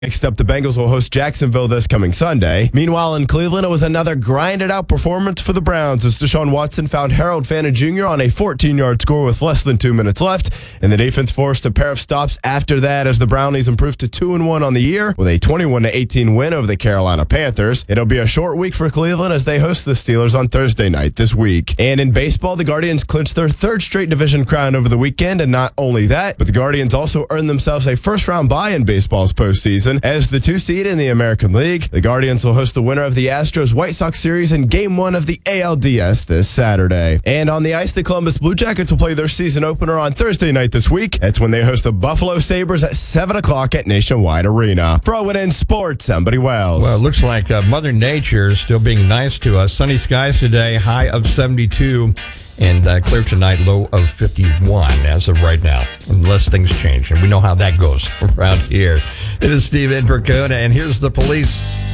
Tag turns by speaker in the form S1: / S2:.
S1: Next up, the Bengals will host Jacksonville this coming Sunday. Meanwhile, in Cleveland, it was another grinded-out performance for the Browns as Deshaun Watson found Harold Fannin Jr. on a 14-yard score with less than 2 minutes left, and the defense forced a pair of stops after that as the Brownies improved to 2-1 on the year with a 21-18 win over the Carolina Panthers. It'll be a short week for Cleveland as they host the Steelers on Thursday night this week. And in baseball, the Guardians clinched their third straight division crown over the weekend, and not only that, but the Guardians also earned themselves a first-round bye in baseball's postseason. As the 2 seed in the American League, the Guardians will host the winner of the Astros-White Sox series in Game 1 of the ALDS this Saturday. And on the ice, the Columbus Blue Jackets will play their season opener on Thursday night this week. That's when they host the Buffalo Sabres at 7 o'clock at Nationwide Arena. For ONN Sports, I'm Buddy Wells.
S2: Well, it looks like Mother Nature is still being nice to us. Sunny skies today, high of 72. And clear tonight, low of 51 as of right now, unless things change. And we know how that goes around here. It is Steve in for Kona, and here's the police.